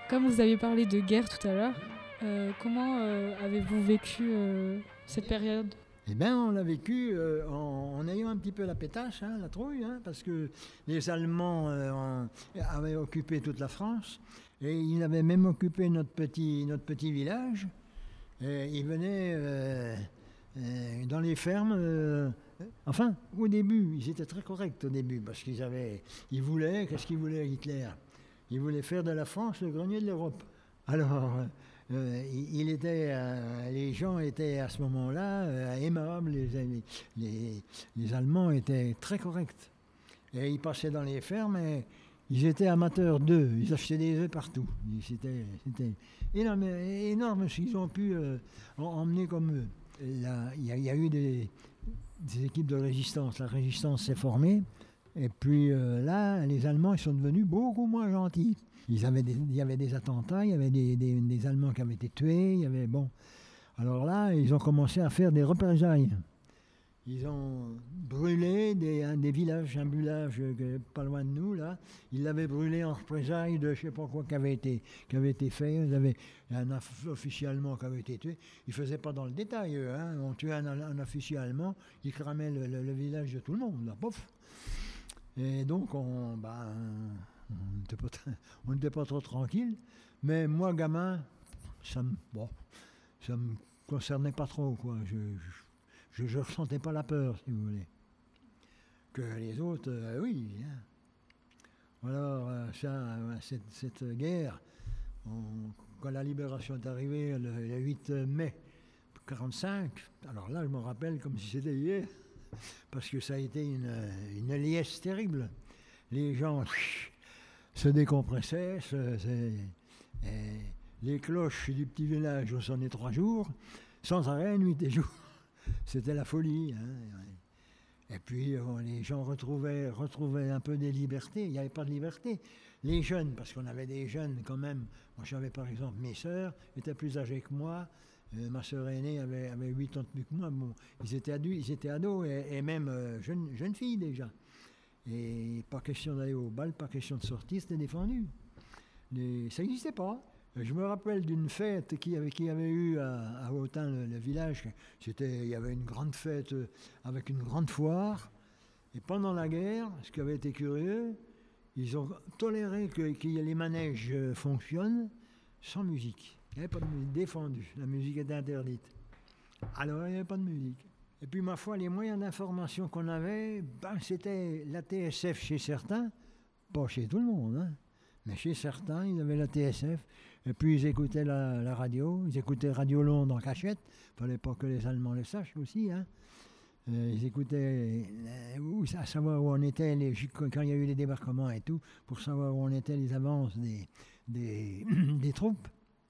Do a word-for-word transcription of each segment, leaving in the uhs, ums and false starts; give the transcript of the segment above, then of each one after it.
Comme vous avez parlé de guerre tout à l'heure, euh, comment euh, avez-vous vécu euh, cette période? Eh bien, on l'a vécu euh, en, en ayant un petit peu la pétache, hein, la trouille, hein, parce que les Allemands euh, en- avaient occupé toute la France et ils avaient même occupé notre petit, notre petit village. Et ils venaient euh, euh, dans les fermes. euh, enfin, au début, ils étaient très corrects au début, parce qu'ils avaient, ils voulaient, qu'est-ce qu'ils voulaient Hitler? Il voulait faire de la France le grenier de l'Europe. Alors, euh, il, il était, euh, les gens étaient à ce moment-là euh, aimables, les, les, les, les Allemands étaient très corrects. Et ils passaient dans les fermes et ils étaient amateurs d'œufs, ils achetaient des œufs partout. C'était, c'était énorme, énorme ce qu'ils ont pu euh, emmener comme eux. Là, il y, a- il y a eu des, des équipes de résistance, la résistance s'est formée. Et puis euh, là, les Allemands ils sont devenus beaucoup moins gentils. Ils avaient des- il y avait des attentats, il y avait des, des- des Allemands qui avaient été tués, il y avait bon. Alors là, ils ont commencé à faire des représailles. Ils ont brûlé des, un, des villages, un village euh, pas loin de nous, là. Ils l'avaient brûlé en représailles de je sais pas quoi qui avait été, qui avait été fait. Ils avaient un off- officier allemand qui avait été tué. Ils ne faisaient pas dans le détail, eux. Hein. On tuait un, un officier allemand, ils cramaient le, le- le village de tout le monde, là, pof. Et donc, on ben, on n'était pas, très- on n'était pas trop tranquille. Mais moi, gamin, ça me, bon, ça me concernait pas trop, quoi. Je ne ressentais pas la peur, si vous voulez. Que les autres, euh, oui. Hein. Alors, euh, ça, euh, cette, cette guerre, on- quand la libération est arrivée le, le huit mai quarante-cinq, alors là, je me rappelle comme si c'était hier, parce que ça a été une, une liesse terrible. Les gens se décompressaient, se- se- et les cloches du petit village ont sonné trois jours, sans arrêt, nuit et jour. C'était la folie. Hein. Et puis euh, les gens retrouvaient, retrouvaient un peu des libertés. Il n'y avait pas de liberté. Les jeunes, parce qu'on avait des jeunes quand même. Moi j'avais par exemple mes sœurs, étaient plus âgées que moi. Euh, ma sœur aînée avait, avait huit ans de plus que moi. Bon, ils étaient adultes, ils étaient ados et, et même euh, jeunes, jeunes filles déjà. Et pas question d'aller au bal, pas question de sortir, c'était défendu. Les- ça n'existait pas. Je me rappelle d'une fête qu'il y avait, qu'il y avait eu à, à Autun, le, le village. C'était, il y avait une grande fête euh, avec une grande foire. Et pendant la guerre, ce qui avait été curieux, ils ont toléré que, que les manèges euh, fonctionnent sans musique. Il n'y avait pas de musique défendue. La musique était interdite. Alors il n'y avait pas de musique. Et puis ma foi, les moyens d'information qu'on avait, ben, c'était la T S F chez certains, pas chez tout le monde, hein. Mais chez certains, ils avaient la T S F, et puis ils écoutaient la, la radio, ils écoutaient Radio Londres en cachette, il fallait pas que les Allemands le sachent aussi, hein. Euh, ils écoutaient, euh, où, à savoir où on était, les, quand il y a eu les débarquements et tout, pour savoir où on était les avances des, des, des troupes.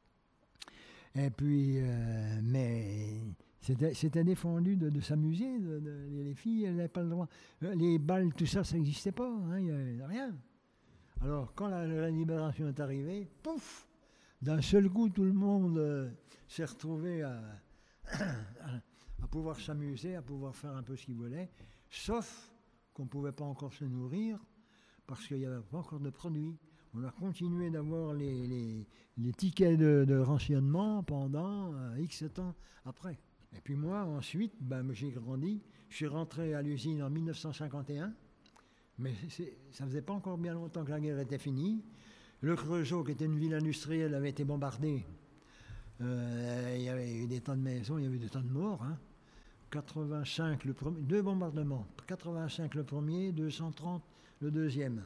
Et puis, euh, mais c'était, c'était défendu de, de s'amuser, de, de- les filles, elles n'avaient pas le droit. Euh, Les balles, tout ça, ça n'existait pas, hein, il n'y avait rien. Alors, quand la, la libération est arrivée, pouf, d'un seul coup, tout le monde euh, s'est retrouvé à, à, à pouvoir s'amuser, à pouvoir faire un peu ce qu'il voulait, sauf qu'on ne pouvait pas encore se nourrir parce qu'il n'y avait pas encore de produits. On a continué d'avoir les, les, les tickets de, de rationnement pendant euh, X temps après. Et puis moi, ensuite, ben, j'ai grandi. Je suis rentré à l'usine en mille neuf cent cinquante et un. Mais c'est- ça faisait pas encore bien longtemps que la guerre était finie. Le Creusot, qui était une ville industrielle, avait été bombardé. Euh, il y avait eu des tas de maisons, il y avait eu des tas de morts. Hein. quatre-vingt-cinq, le premier, deux bombardements. quatre-vingt-cinq le premier, deux cent trente le deuxième.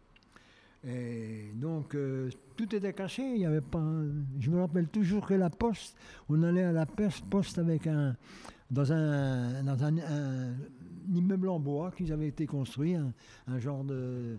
Et donc, euh, tout était caché. Il y avait pas. un- Je me rappelle toujours que la poste, on allait à la poste, poste avec un, dans un, dans un, un immeuble en bois qu'ils avaient été construit, un, un genre de,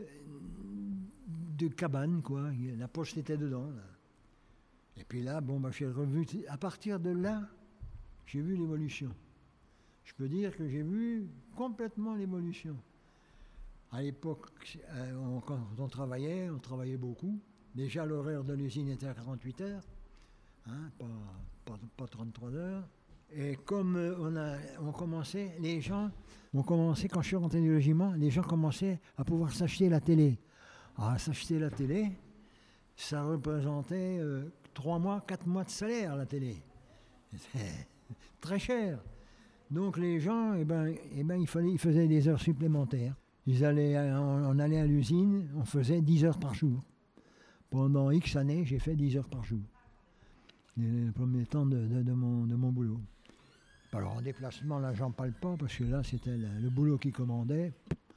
de cabane, quoi. La poste était dedans. Là. Et puis là, bon, bah, j'ai revu. À partir de là, j'ai vu l'évolution. Je peux dire que j'ai vu complètement l'évolution. À l'époque, euh, on- quand on travaillait, on travaillait beaucoup. Déjà, l'horaire de l'usine était à quarante-huit heures, hein, pas, pas, pas trente-trois heures. Et comme euh, on, a, on commençait, les gens ont commencé, quand je suis rentré du régiment, les gens commençaient à pouvoir s'acheter la télé. À s'acheter la télé, ça représentait euh, trois mois, quatre mois de salaire à la télé. C'était très cher. Donc les gens, eh ben, eh ben, il fallait, ils faisaient des heures supplémentaires. Ils allaient, on, on allait à l'usine, on faisait dix heures par jour. Pendant X années, j'ai fait dix heures par jour. Les, les premiers temps de, de, de, mon, de mon boulot. Alors en déplacement, là, j'en parle pas, parce que là, c'était le, le boulot qui commandait.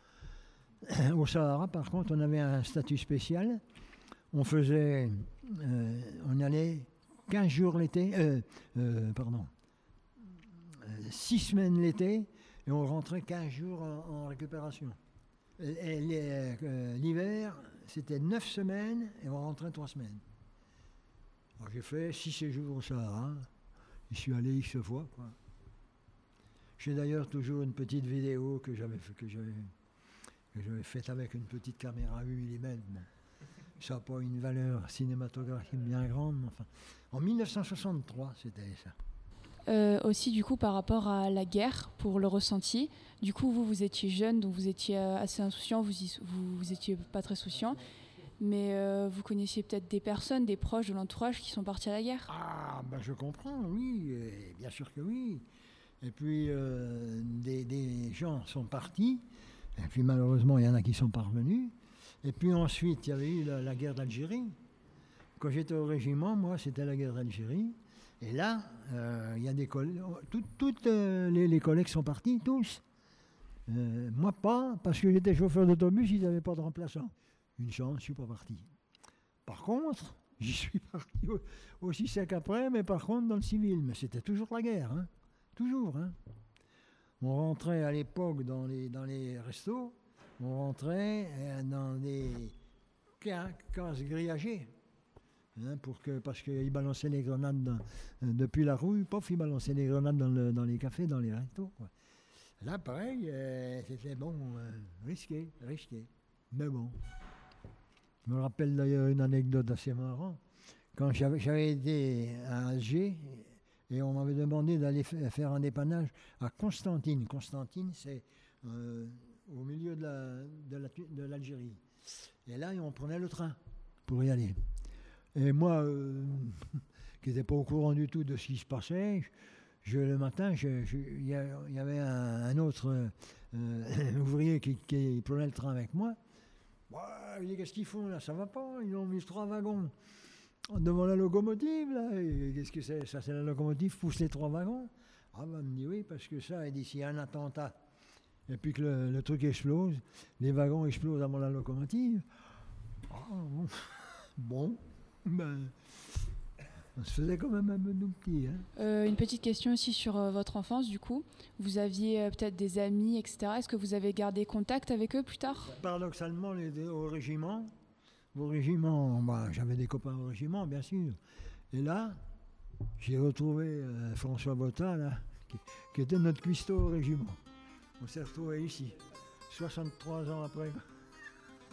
Au Sahara, par contre, on avait un statut spécial. On faisait, euh, on allait quinze jours l'été, euh, euh, pardon, six semaines l'été, et on rentrait quinze jours en, en récupération. Et, et les, euh, l'hiver, c'était neuf semaines, et on rentrait trois semaines. Alors j'ai fait six séjours au Sahara, j'y suis allé X fois, quoi. J'ai d'ailleurs toujours une petite vidéo que j'avais, que j'avais, que j'avais faite avec une petite caméra huit millimètres. Ça n'a pas une valeur cinématographique bien grande, mais enfin, en mille neuf cent soixante-trois, c'était ça. Euh, aussi, du coup, par rapport à la guerre, pour le ressenti, du coup, vous, vous étiez jeune, donc vous étiez assez insouciant, vous, y, vous, vous étiez pas très souciant, mais euh, vous connaissiez peut-être des personnes, des proches de l'entourage qui sont partis à la guerre? Ah, ben je comprends, oui, et bien sûr que oui. Et puis, euh, des, des gens sont partis, et puis malheureusement, il y en a qui sont parvenus. Et puis ensuite, il y avait eu la, la guerre d'Algérie. Quand j'étais au régiment, moi, c'était la guerre d'Algérie. Et là, euh, il y a des collègues, toutes, toutes euh, les, les collègues sont partis, tous. Euh, moi, pas, parce que j'étais chauffeur d'autobus, ils n'avaient pas de remplaçant. Une chance, je ne suis pas parti. Par contre, j'y suis parti aussi sec après, mais par contre dans le civil. Mais c'était toujours la guerre, hein. Toujours. Hein. On rentrait à l'époque dans les, dans les restos, on rentrait dans des cases grillagées. Hein, pour que, parce qu'ils balançaient les grenades dans, euh, depuis la rue, pof, ils balançaient les grenades dans, le, dans les cafés, dans les restos. Quoi. Là, pareil, euh, c'était bon, euh, risqué, risqué. Mais bon. Je me rappelle d'ailleurs une anecdote assez marrante. Quand j'avais, j'avais été à Alger, et on m'avait demandé d'aller f- faire un dépannage à Constantine. Constantine, c'est euh, au milieu de, la, de, la, de l'Algérie. Et là, on prenait le train pour y aller. Et moi, euh, qui n'étais pas au courant du tout de ce qui se passait, je, le matin, il y, y avait un, un autre euh, ouvrier qui, qui prenait le train avec moi. Ouais, il dit, qu'est-ce qu'ils font là? Ça va pas, ils ont mis trois wagons devant la locomotive, là. Et qu'est-ce que c'est? Ça, c'est la locomotive, pousse les trois wagons. Ah, ben, il me dit oui, parce que ça, il dit, s'il y a un attentat, et puis que le, le truc explose, les wagons explosent avant la locomotive. Ah, bon. bon. Ben, on se faisait quand même un peu nous petits. Hein. Euh, une petite question aussi sur euh, votre enfance, du coup. Vous aviez euh, peut-être des amis, et cetera. Est-ce que vous avez gardé contact avec eux plus tard? Paradoxalement, les, au régiment, au régiment, bah, j'avais des copains au régiment, bien sûr. Et là, j'ai retrouvé euh, François Botta, là, qui, qui était notre cuistot au régiment. On s'est retrouvés ici, soixante-trois ans après.